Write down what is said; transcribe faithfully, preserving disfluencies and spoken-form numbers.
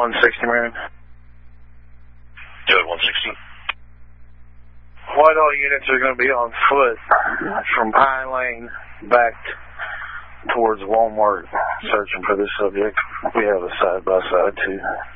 one sixty, Marion. Do it, one sixty. White all units are going to be on foot from Pine Lane back towards Walmart searching for this subject. We have a side-by-side, too.